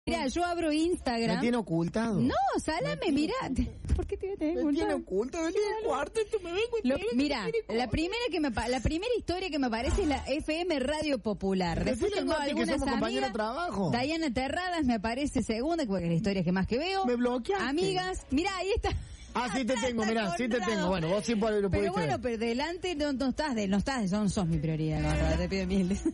Mira, yo abro Instagram. Me tiene ocultado. No, Salame, mira. ¿Por qué te voy a tener Me tiene ocultado? ocultado el cuarto, esto me vengo a enterar, Mira, me tiene la primera historia que me aparece es la FM Radio Popular. Después Decile tengo a Mati que algunas somos compañeros amigas. de trabajo. Diana Terradas me aparece segunda, porque es la historia que más que veo. Me bloqueaste. Amigas, mira, ahí está. Ah, sí te tengo, mirá, sí te Conrado. tengo. Bueno, vos sí lo pudiste Pero bueno, ver. pero delante no estás, sos mi prioridad, Conrado, te pido mil.